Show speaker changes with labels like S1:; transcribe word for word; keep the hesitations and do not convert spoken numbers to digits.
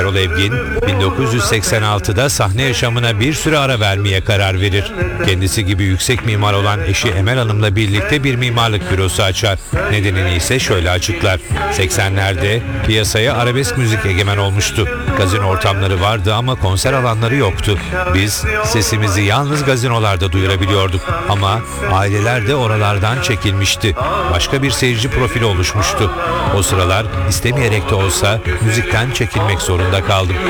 S1: Erol Evgin, bin dokuz yüz seksen altıda sahne yaşamına bir süre ara vermeye karar verir. Kendisi gibi yüksek mimar olan eşi Emel Hanım'la birlikte bir mimarlık bürosu açar. Nedenini ise şöyle açıklar. seksenlerde piyasaya arabesk müzik egemen olmuştu. Gazino ortamları vardı ama konser alanları yoktu. Biz sesimizi yalnız gazinolarda duyurabiliyorduk ama aileler de oralardan çekilmişti. Başka bir seyirci profili oluşmuştu. O sıralar istemeyerek de olsa müzikten çekilmek zorunda kaldım.